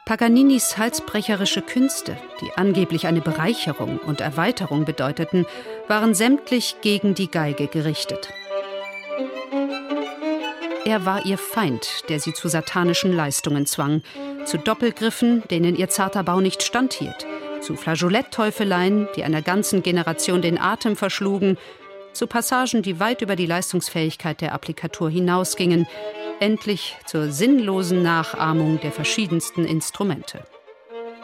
Paganinis halsbrecherische Künste, die angeblich eine Bereicherung und Erweiterung bedeuteten, waren sämtlich gegen die Geige gerichtet. Er war ihr Feind, der sie zu satanischen Leistungen zwang, zu Doppelgriffen, denen ihr zarter Bau nicht standhielt, zu Flageolettteufeleien, die einer ganzen Generation den Atem verschlugen, zu Passagen, die weit über die Leistungsfähigkeit der Applikatur hinausgingen, endlich zur sinnlosen Nachahmung der verschiedensten Instrumente.